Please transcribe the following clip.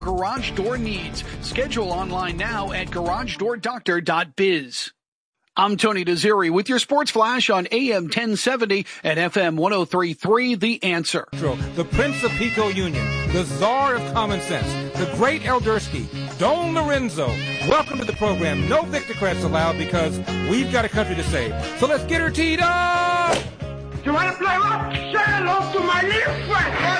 garage door needs. Schedule online now at garagedoordoctor.biz. I'm Tony Desiri with your Sports Flash on AM 1070 and FM 103.3 The Answer. The Prince of Pico Union, the Czar of Common Sense, the great Eldersky, Don Lorenzo. Welcome to the program. No Victor Crest allowed because we've got a country to save. So let's get her teed up! You want to play rock? Say hello to my little friend.